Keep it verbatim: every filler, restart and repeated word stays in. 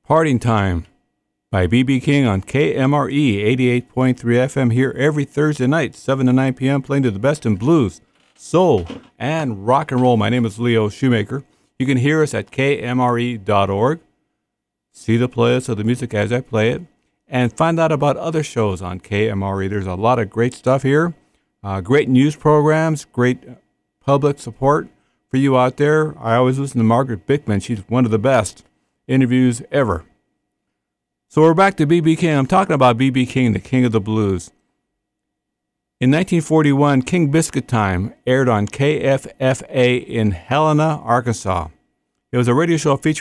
Parting Time by B B. King on K M R E eighty-eight point three F M here every Thursday night, seven to nine p.m., playing to the best in blues, soul, and rock and roll. My name is Leo Shoemaker. You can hear us at K M R E dot org, see the playlist of the music as I play it, and find out about other shows on K M R E. There's a lot of great stuff here, uh, great news programs, great public support for you out there. I always listen to Margaret Bickman. She's one of the best interviews ever. So we're back to B B. King. I'm talking about B B. King, the king of the blues. In nineteen forty-one, King Biscuit Time aired on K F F A in Helena, Arkansas. It was a radio show featuring